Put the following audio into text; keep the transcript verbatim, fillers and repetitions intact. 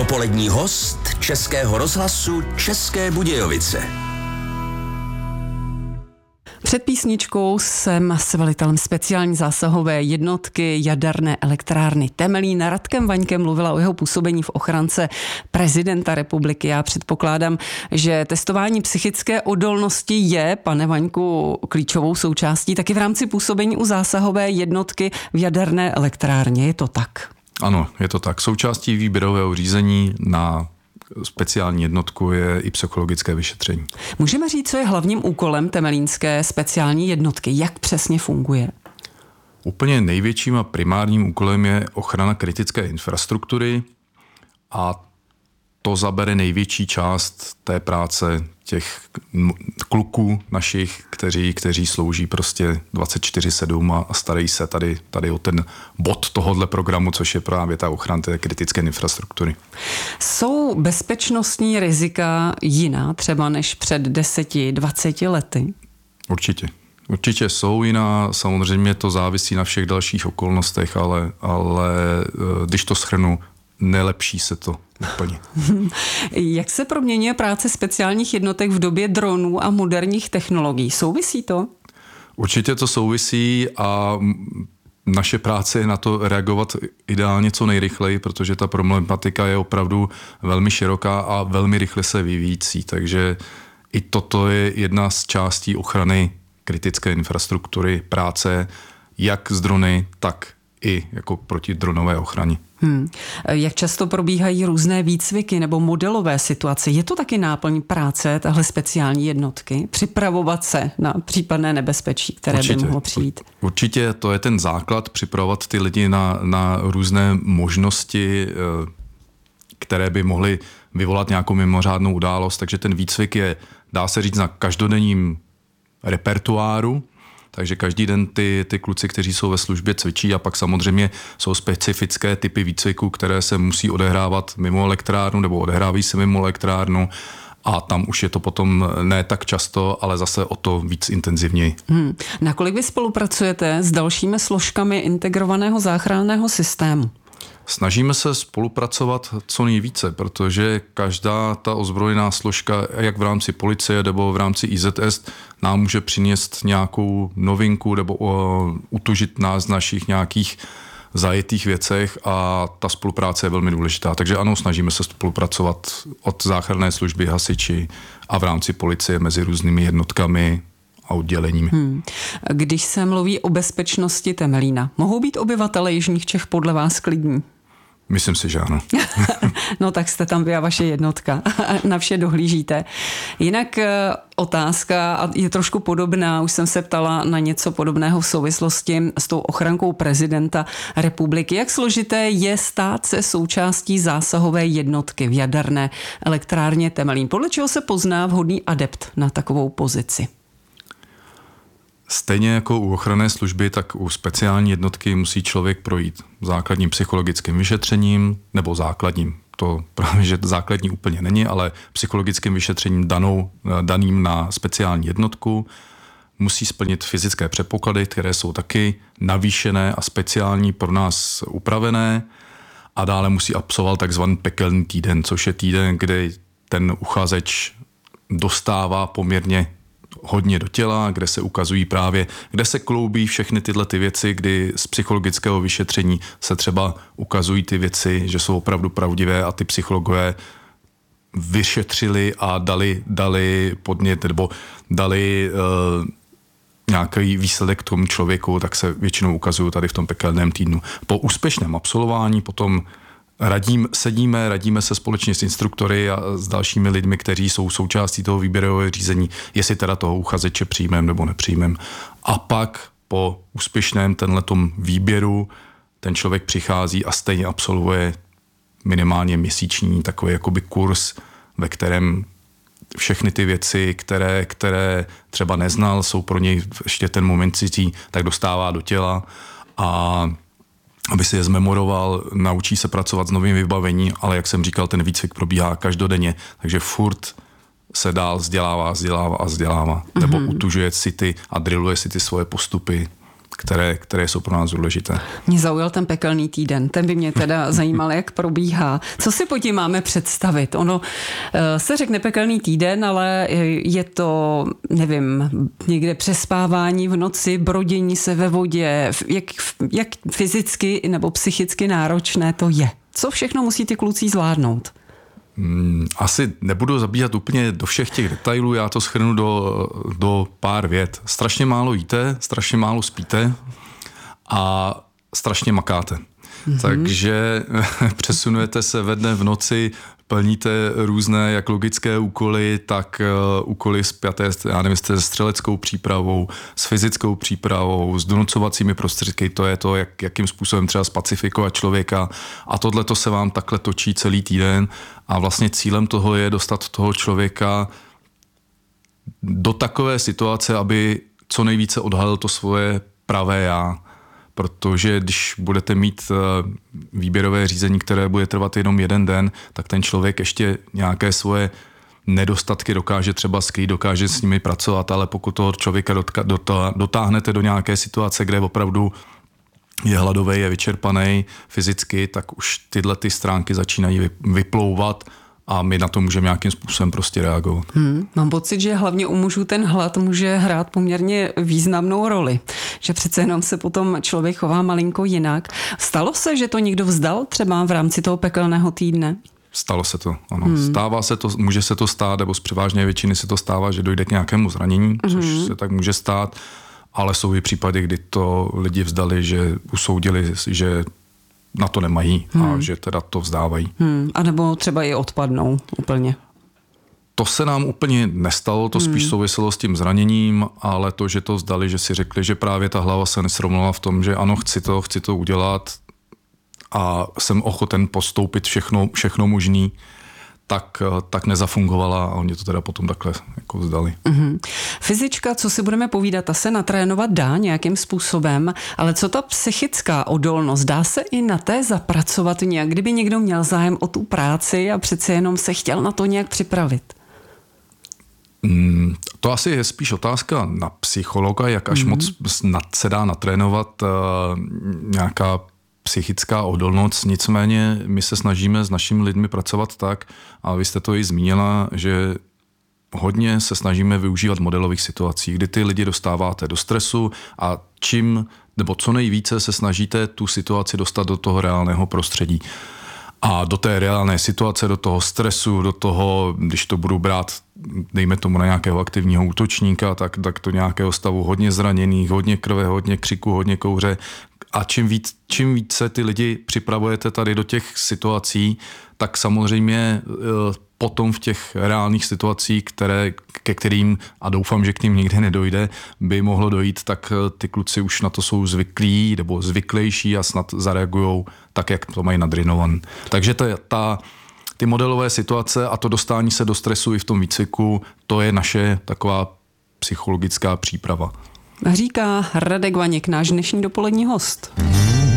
Dopolední host Českého rozhlasu České Budějovice. Před písničkou jsem s velitelem speciální zásahové jednotky jaderné elektrárny Temelín Radkem Vaňkem mluvila o jeho působení v ochrance prezidenta republiky. Já předpokládám, že testování psychické odolnosti je, pane Vaňku, klíčovou součástí taky v rámci působení u zásahové jednotky v jaderné elektrárně. Je to tak? Ano, je to tak. Součástí výběrového řízení na speciální jednotku je i psychologické vyšetření. Můžeme říct, co je hlavním úkolem temelínské speciální jednotky? Jak přesně funguje? Úplně největším a primárním úkolem je ochrana kritické infrastruktury a to zabere největší část té práce těch kluků našich, kteří, kteří slouží prostě dvacet čtyři sedm a starají se tady, tady o ten bod tohohle programu, což je právě ta ochrana té kritické infrastruktury. Jsou bezpečnostní rizika jiná třeba než před deseti, dvaceti lety? Určitě. Určitě jsou jiná, samozřejmě to závisí na všech dalších okolnostech, ale, ale když to shrnu, nelepší se to úplně. Jak se proměňuje práce speciálních jednotek v době dronů a moderních technologií? Souvisí to? Určitě to souvisí a naše práce je na to reagovat ideálně co nejrychleji, protože ta problematika je opravdu velmi široká a velmi rychle se vyvíjící, takže i toto je jedna z částí ochrany kritické infrastruktury, práce jak s drony, tak i jako protidronové ochraně. Hmm. Jak často probíhají různé výcviky nebo modelové situace? Je to taky náplň práce tahle speciální jednotky? Připravovat se na případné nebezpečí, které určitě, by mohlo přijít? Určitě to je ten základ, připravovat ty lidi na, na různé možnosti, které by mohly vyvolat nějakou mimořádnou událost, takže ten výcvik je, dá se říct, na každodenním repertoáru. Takže každý den ty, ty kluci, kteří jsou ve službě, cvičí a pak samozřejmě jsou specifické typy výcviku, které se musí odehrávat mimo elektrárnu nebo odehrávají se mimo elektrárnu a tam už je to potom ne tak často, ale zase o to víc intenzivněji. Hmm. Nakolik vy spolupracujete s dalšími složkami integrovaného záchranného systému? Snažíme se spolupracovat co nejvíce, protože každá ta ozbrojená složka, jak v rámci policie nebo v rámci I Z S, nám může přinést nějakou novinku nebo o, utužit nás z našich nějakých zajetých věcech a ta spolupráce je velmi důležitá. Takže ano, snažíme se spolupracovat od záchranné služby, hasiči a v rámci policie mezi různými jednotkami a odděleními. Hmm. Když se mluví o bezpečnosti Temelína, mohou být obyvatele jižních Čech podle vás klidní? Myslím si, že ano. No tak jste tam vy a vaše jednotka. Na vše dohlížíte. Jinak otázka je trošku podobná. Už jsem se ptala na něco podobného v souvislosti s tou ochrankou prezidenta republiky. Jak složité je stát se součástí zásahové jednotky v jaderné elektrárně Temelín? Podle čeho se pozná vhodný adept na takovou pozici? Stejně jako u ochranné služby, tak u speciální jednotky musí člověk projít základním psychologickým vyšetřením, nebo základním, to právě, že základní úplně není, ale psychologickým vyšetřením danou, daným na speciální jednotku. Musí splnit fyzické předpoklady, které jsou taky navýšené a speciální pro nás upravené a dále musí absolvovat takzvaný pekelný týden, což je týden, kde ten uchazeč dostává poměrně hodně do těla, kde se ukazují právě, kde se kloubí všechny tyhle ty věci, kdy z psychologického vyšetření se třeba ukazují ty věci, že jsou opravdu pravdivé a ty psychologové vyšetřili a dali, dali podnět nebo dali uh, nějaký výsledek tomu člověku, tak se většinou ukazují tady v tom pekelném týdnu. Po úspěšném absolvování potom Radím, sedíme, radíme se společně s instruktory a s dalšími lidmi, kteří jsou součástí toho výběrového řízení, jestli teda toho uchazeče přijmem nebo nepřijmem. A pak po úspěšném tenhletom výběru ten člověk přichází a stejně absolvuje minimálně měsíční takový jakoby kurz, ve kterém všechny ty věci, které, které třeba neznal, jsou pro něj ještě ten moment cizí, tak dostává do těla a aby si je zmemoroval, naučí se pracovat s novým vybavením, ale jak jsem říkal, ten výcvik probíhá každodenně, takže furt se dál vzdělává, vzdělává a vzdělává. Mm-hmm. Nebo utužuje si ty a drilluje si ty svoje postupy které, které jsou pro nás důležité. Mě zaujal ten pekelný týden, ten by mě teda zajímal, jak probíhá. Co si pod tím máme představit? Ono se řekne pekelný týden, ale je to, nevím, někde přespávání v noci, brodění se ve vodě, jak, jak fyzicky nebo psychicky náročné to je. Co všechno musí ty kluci zvládnout? Asi nebudu zabíhat úplně do všech těch detailů, já to shrnu do, do pár vět. Strašně málo jíte, strašně málo spíte a strašně makáte. Mm-hmm. Takže přesunujete se ve dne v noci, plníte různé jak logické úkoly, tak uh, úkoly spjaté, já nevím, se střeleckou přípravou, s fyzickou přípravou, s donocovacími prostředky, to je to, jak, jakým způsobem třeba spacifikovat člověka a tohle to se vám takhle točí celý týden a vlastně cílem toho je dostat toho člověka do takové situace, aby co nejvíce odhalil to svoje pravé já. Protože když budete mít výběrové řízení, které bude trvat jenom jeden den, tak ten člověk ještě nějaké svoje nedostatky dokáže třeba skrýt, dokáže s nimi pracovat, ale pokud toho člověka dotáhnete do nějaké situace, kde opravdu je hladový, je vyčerpaný fyzicky, tak už tyhle ty stránky začínají vyplouvat a my na to můžeme nějakým způsobem prostě reagovat. Hmm, mám pocit, že hlavně u mužů ten hlad může hrát poměrně významnou roli. Že přece jenom se potom člověk chová malinko jinak. Stalo se, že to někdo vzdal třeba v rámci toho pekelného týdne? Stalo se to, ano. Hmm. Stává se to, může se to stát, nebo z převážné většiny se to stává, že dojde k nějakému zranění, hmm. což se tak může stát, ale jsou i případy, kdy to lidi vzdali, že usoudili, že na to nemají hmm. a že teda to vzdávají. Hmm. A nebo třeba i odpadnou úplně. To se nám úplně nestalo, to spíš hmm. souviselo s tím zraněním, ale to, že to vzdali, že si řekli, že právě ta hlava se nesrovnala v tom, že ano, chci to, chci to udělat a jsem ochoten postoupit všechno, všechno možný, tak, tak nezafungovala a oni to teda potom takhle jako vzdali. Mm-hmm. Fyzička, co si budeme povídat, ta se natrénovat dá nějakým způsobem, ale co ta psychická odolnost, dá se i na té zapracovat nějak, kdyby někdo měl zájem o tu práci a přece jenom se chtěl na to nějak připravit? Mm, to asi je spíš otázka na psychologa, jak až mm-hmm. moc se dá natrénovat uh, nějaká psychická odolnost, nicméně my se snažíme s našimi lidmi pracovat tak, a vy jste to i zmínila, že hodně se snažíme využívat modelových situací, kdy ty lidi dostáváte do stresu a čím, nebo co nejvíce se snažíte tu situaci dostat do toho reálného prostředí. A do té reálné situace, do toho stresu, do toho, když to budu brát, dejme tomu na nějakého aktivního útočníka, tak, tak to nějakého stavu hodně zraněných, hodně krve, hodně křiku, hodně kouře. A čím víc, čím více ty lidi připravujete tady do těch situací, tak samozřejmě potom v těch reálných situacích, které, ke kterým, a doufám, že k ním nikdy nedojde, by mohlo dojít, tak ty kluci už na to jsou zvyklí nebo zvyklejší a snad zareagujou tak, jak to mají nadrinované. Takže ta, ta, ty modelové situace a to dostání se do stresu i v tom výcviku, to je naše taková psychologická příprava. Říká Radek Vaněk, náš dnešní dopolední host.